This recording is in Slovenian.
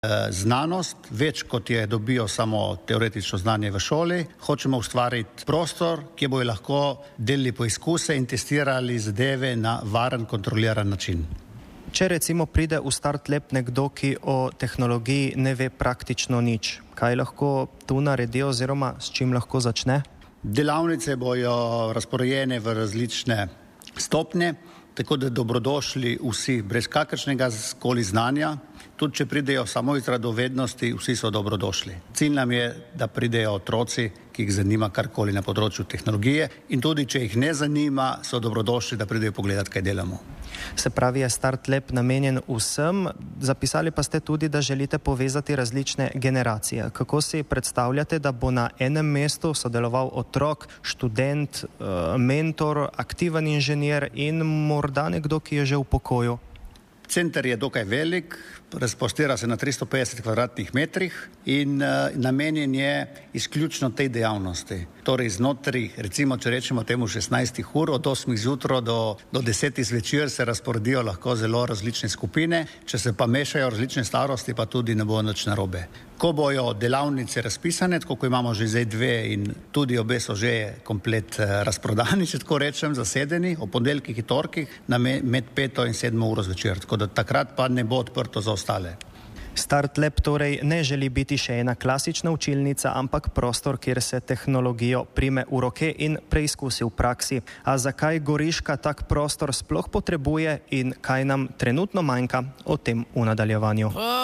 znanost, več kot je dobijo samo teoretično znanje v šoli. Hočemo ustvariti prostor, kjer bojo lahko delali poizkuse in testirali zadeve na varen, kontroliran način. Če recimo pride v StartLab nekdo, ki o tehnologiji ne ve praktično nič, kaj lahko tu naredi oziroma s čim lahko začne? Delavnice bojo razporejene v različne stopnje, tako da dobrodošli vsi brez kakršnega skoli znanja. Tudi če pridejo samo iz radovednosti, vsi so dobrodošli. Cilj nam je, da pridejo otroci, ki jih zanima karkoli na področju tehnologije, in tudi če jih ne zanima, so dobrodošli, da pridejo pogledati, kaj delamo. Se pravi, je StartLab namenjen vsem, zapisali pa ste tudi, da želite povezati različne generacije. Kako si predstavljate, da bo na enem mestu sodeloval otrok, študent, mentor, aktiven inženir in morda nekdo, ki je že v pokoju? Center je dokaj velik, razprostira se na 350 kvadratnih metrih in namenjen je izključno tej dejavnosti. Torej znotraj, recimo, če rečemo temu 16 ur, od 8 zjutraj do 10 zvečer se razporedijo lahko zelo različne skupine, če se pa mešajo različne starosti, pa tudi ne bo nič narobe. Ko bojo delavnice razpisane, tako ko imamo že zdaj dve in tudi obe so že komplet razprodani, če tako rečem, zasedeni, o ponedeljkih in torkih med 5 in 7 uro zvečer, tako da takrat pa ne bo odprto za ostale. StartLab torej ne želi biti še ena klasična učilnica, ampak prostor, kjer se tehnologijo prime v roke in preizkusi v praksi. A zakaj Goriška tak prostor sploh potrebuje in kaj nam trenutno manjka, o tem v nadaljevanju.